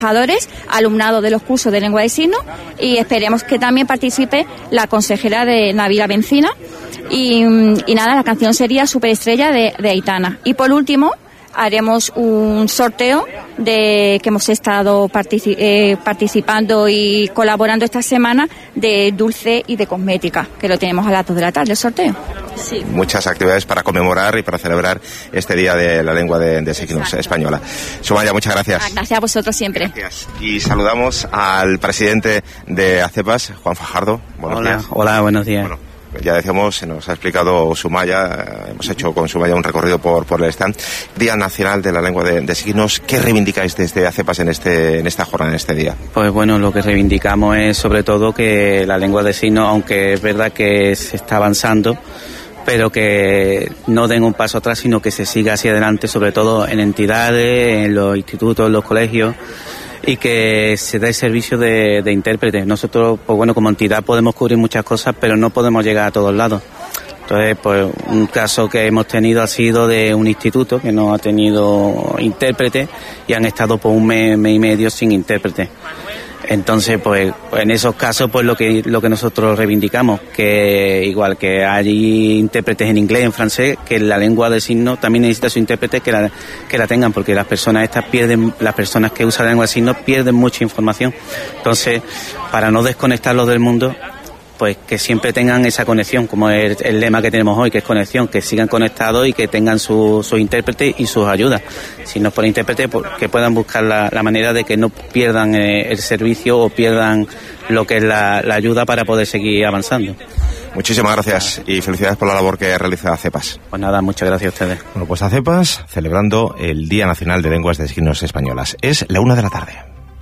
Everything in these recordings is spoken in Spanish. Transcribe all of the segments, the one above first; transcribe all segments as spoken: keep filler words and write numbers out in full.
trabajadores, alumnado de los cursos de lengua de signos, y esperemos que también participe la consejera de Navira Bencina. Y, y nada, la canción sería Superestrella de, de Aitana. Y por último, haremos un sorteo de que hemos estado partici- eh, participando y colaborando esta semana de dulce y de cosmética, que lo tenemos a las dos de la tarde, el sorteo. Sí. Muchas actividades para conmemorar y para celebrar este Día de la Lengua de, de Signos Exacto. Española. Sumaya, muchas gracias. Gracias a vosotros siempre. Gracias. Y saludamos al presidente de ACEPAS, Juan Fajardo. Buenos hola, días. Hola, buenos días. Bueno, ya decíamos, se nos ha explicado Sumaya, hemos hecho con Sumaya un recorrido por, por el stand. Día Nacional de la Lengua de, de Signos. ¿Qué reivindicáis desde ACEPAS en, este, en esta jornada, en este día? Pues bueno, lo que reivindicamos es sobre todo que la lengua de signos, aunque es verdad que se está avanzando, pero que no den un paso atrás, sino que se siga hacia adelante, sobre todo en entidades, en los institutos, en los colegios, y que se dé servicio de, de intérpretes. Nosotros, pues bueno, como entidad podemos cubrir muchas cosas, pero no podemos llegar a todos lados. Entonces, pues un caso que hemos tenido ha sido de un instituto que no ha tenido intérprete y han estado por un mes, mes y medio sin intérprete. Entonces, pues en esos casos, pues lo que lo que nosotros reivindicamos, que igual que hay intérpretes en inglés, en francés, que la lengua de signos también necesita su intérprete, que la que la tengan, porque las personas estas pierden, las personas que usan la lengua de signos pierden mucha información. Entonces, para no desconectarlos del mundo, pues que siempre tengan esa conexión, como es el, el lema que tenemos hoy, que es conexión, que sigan conectados y que tengan sus su intérpretes y sus ayudas. Si no es por intérprete, pues que puedan buscar la, la manera de que no pierdan eh, el servicio o pierdan lo que es la, la ayuda para poder seguir avanzando. Muchísimas gracias y felicidades por la labor que realiza ACEPAS. Pues nada, muchas gracias a ustedes. Bueno, pues ACEPAS celebrando el Día Nacional de Lenguas de Signos Españolas. Es la una de la tarde.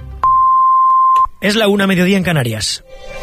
Es la una, mediodía en Canarias.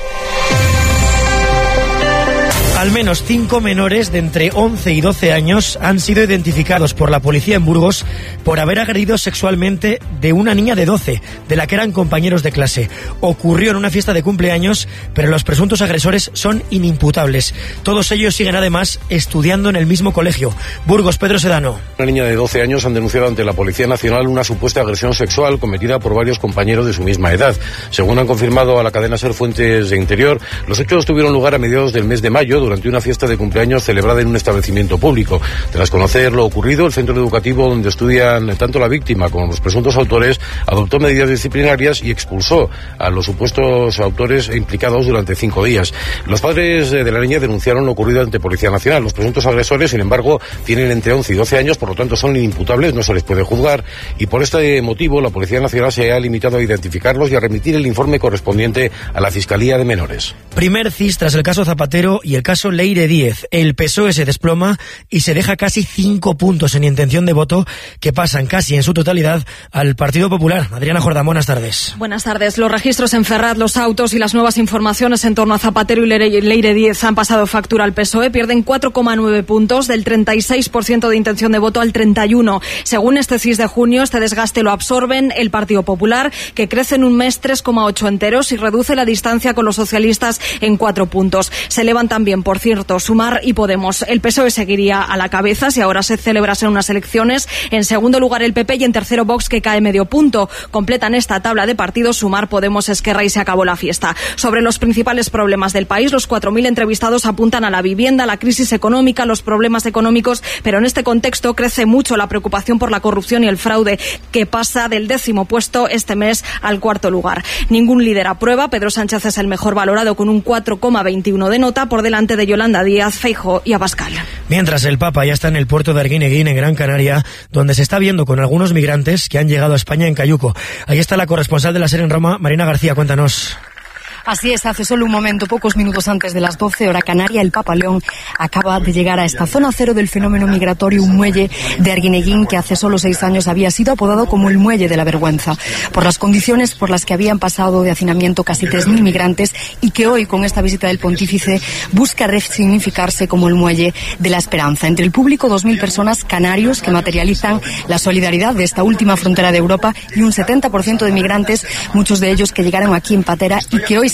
Al menos cinco menores de entre once y doce años han sido identificados por la policía en Burgos por haber agredido sexualmente de una niña de doce, de la que eran compañeros de clase. Ocurrió en una fiesta de cumpleaños, pero los presuntos agresores son inimputables. Todos ellos siguen además estudiando en el mismo colegio. Burgos, Pedro Sedano. Una niña de doce años han denunciado ante la Policía Nacional una supuesta agresión sexual cometida por varios compañeros de su misma edad. Según han confirmado a la cadena SER fuentes de Interior, los hechos tuvieron lugar a mediados del mes de mayo, durante una fiesta de cumpleaños celebrada en un establecimiento público. Tras conocer lo ocurrido, el centro educativo donde estudian tanto la víctima como los presuntos autores adoptó medidas disciplinarias y expulsó a los supuestos autores implicados durante cinco días. Los padres de la niña denunciaron lo ocurrido ante Policía Nacional. Los presuntos agresores, sin embargo, tienen entre once y doce años, por lo tanto son inimputables, no se les puede juzgar, y por este motivo la Policía Nacional se ha limitado a identificarlos y a remitir el informe correspondiente a la Fiscalía de Menores. Primer C I S tras el caso Zapatero y el caso Leire Díez. El P S O E se desploma y se deja casi cinco puntos en intención de voto, que pasan casi en su totalidad al Partido Popular. Adriana Jordán, buenas tardes. Buenas tardes. Los registros en Ferraz, los autos y las nuevas informaciones en torno a Zapatero y Leire Díez han pasado factura al P S O E. Pierden cuatro coma nueve puntos, del treinta y seis por ciento de intención de voto al treinta y uno por ciento. Según este C I S de junio, este desgaste lo absorben el Partido Popular, que crece en un mes tres coma ocho enteros y reduce la distancia con los socialistas en cuatro puntos. Se elevan también, por cierto, Sumar y Podemos. El P S O E seguiría a la cabeza si ahora se celebrasen unas elecciones. En segundo lugar el P P y en tercero Vox, que cae medio punto. Completan esta tabla de partidos Sumar, Podemos, Esquerra y se acabó la fiesta. Sobre los principales problemas del país, los cuatro mil entrevistados apuntan a la vivienda, la crisis económica, los problemas económicos, pero en este contexto crece mucho la preocupación por la corrupción y el fraude, que pasa del décimo puesto este mes al cuarto lugar. Ningún líder aprueba. Pedro Sánchez es el mejor valorado con un cuatro coma veintiuno de nota, por delante de Yolanda Díaz, Feijóo y Abascal. Mientras el Papa ya está en el puerto de Arguineguín, en Gran Canaria, donde se está viendo con algunos migrantes que han llegado a España en cayuco. Ahí está la corresponsal de la SER en Roma, Marina García, cuéntanos. Así es, hace solo un momento, pocos minutos antes de las doce, hora canaria, el Papa León acaba de llegar a esta zona cero del fenómeno migratorio, un muelle de Arguineguín que hace solo seis años había sido apodado como el muelle de la vergüenza, por las condiciones por las que habían pasado de hacinamiento casi tres mil migrantes, y que hoy, con esta visita del pontífice, busca resignificarse como el muelle de la esperanza. Entre el público, dos mil personas, canarios, que materializan la solidaridad de esta última frontera de Europa, y un setenta por ciento de migrantes, muchos de ellos que llegaron aquí en patera y que hoy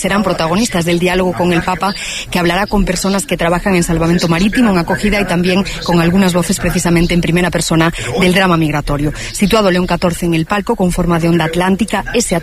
serán protagonistas del diálogo con el Papa, que hablará con personas que trabajan en salvamento marítimo, en acogida y también con algunas voces precisamente en primera persona del drama migratorio. Situado León catorce en el palco con forma de onda atlántica, ese